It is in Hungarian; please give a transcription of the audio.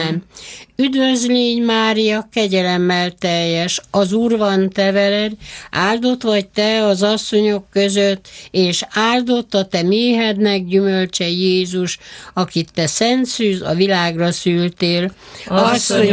Amen. Üdvözl légy, Mária, kegyelemmel teljes, az Úr van te veled, áldott vagy te az asszonyok között, és áldott a te méhednek gyümölcse Jézus, akit te szent szűz a világra szültél. Asszonyom,